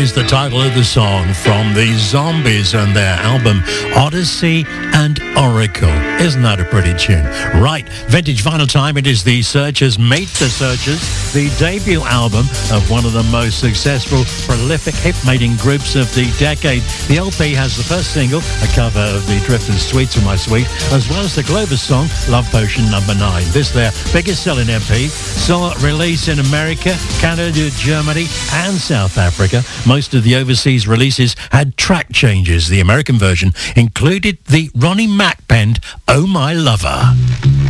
is the title of the song from the Zombies and their album Odyssey and Oracle. Isn't that a pretty tune? Right, vintage vinyl time. It is the Searchers Meet the Searchers, the debut album of one of the most successful, prolific hit-making groups of the decade. The LP has the first single, a cover of the Drifters' Sweet to My Sweet, as well as the Glover song Love Potion No. 9. This their biggest selling MP, saw release in America, Canada, Germany and South Africa. Most of the overseas releases had track changes. The American version included the Ronnie Mac penned Oh My Lover.